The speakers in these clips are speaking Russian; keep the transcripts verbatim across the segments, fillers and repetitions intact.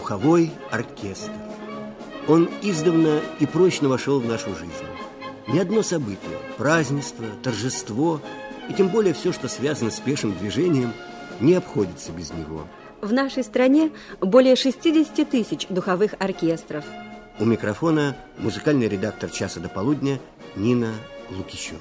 духовой оркестр. Он издавна и прочно вошел в нашу жизнь. Ни одно событие, празднество, торжество и тем более все, что связано с пешим движением, не обходится без него. В нашей стране более шестьдесят тысяч духовых оркестров. У микрофона музыкальный редактор «Часа до полудня» Нина Лукичева.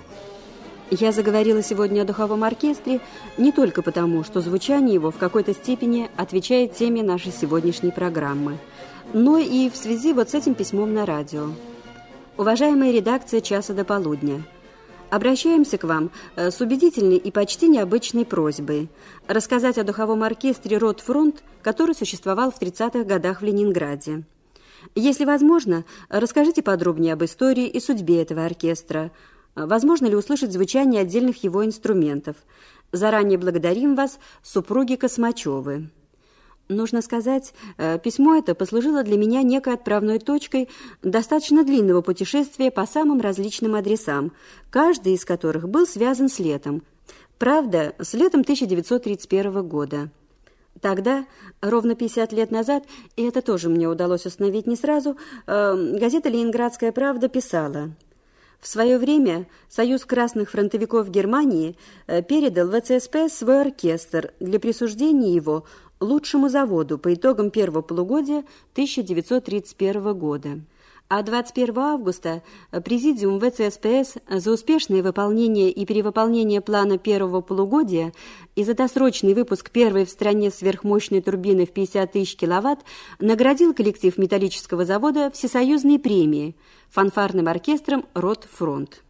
Я заговорила сегодня о духовом оркестре не только потому, что звучание его в какой-то степени отвечает теме нашей сегодняшней программы, но и в связи вот с этим письмом на радио. Уважаемая редакция «Часа до полудня», обращаемся к вам с убедительной и почти необычной просьбой рассказать о духовом оркестре «Ротфронт», который существовал в тридцатых годах в Ленинграде. Если возможно, расскажите подробнее об истории и судьбе этого оркестра. Возможно ли услышать звучание отдельных его инструментов? Заранее благодарим вас, супруги Космачевы. Нужно сказать, письмо это послужило для меня некой отправной точкой достаточно длинного путешествия по самым различным адресам, каждый из которых был связан с летом. Правда, с летом тысяча девятьсот тридцать первого года. Тогда, ровно пятьдесят лет назад, и это тоже мне удалось установить не сразу, газета «Ленинградская правда» писала: в свое время Союз красных фронтовиков Германии передал в вэ цэ эс пэ свой оркестр для присуждения его лучшему заводу по итогам первого полугодия тысяча девятьсот тридцать первого года. А двадцать первого августа Президиум вэ цэ эс пэ эс за успешное выполнение и перевыполнение плана первого полугодия и за досрочный выпуск первой в стране сверхмощной турбины в пятьдесят тысяч киловатт наградил коллектив металлического завода всесоюзной премией фанфарным оркестром «Ротфронт».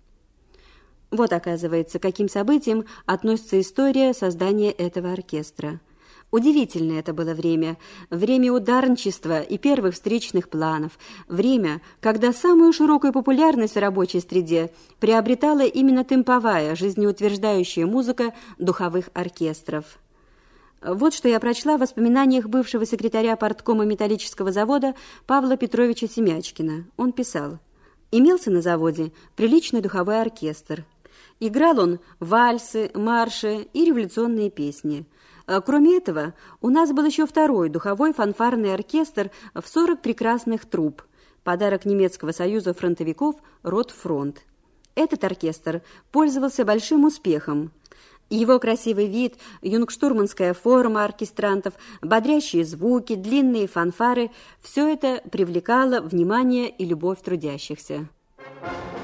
Вот, оказывается, к каким событиям относится история создания этого оркестра. Удивительное это было время, время ударничества и первых встречных планов, время, когда самую широкую популярность в рабочей среде приобретала именно темповая, жизнеутверждающая музыка духовых оркестров. Вот что я прочла в воспоминаниях бывшего секретаря парткома металлического завода Павла Петровича Семячкина. Он писал: «Имелся на заводе приличный духовой оркестр. Играл он вальсы, марши и революционные песни. Кроме этого, у нас был еще второй духовой фанфарный оркестр в сорок прекрасных труб, подарок немецкого союза фронтовиков «Ротфронт». Этот оркестр пользовался большим успехом. Его красивый вид, юнгштурманская форма оркестрантов, бодрящие звуки, длинные фанфары – все это привлекало внимание и любовь трудящихся».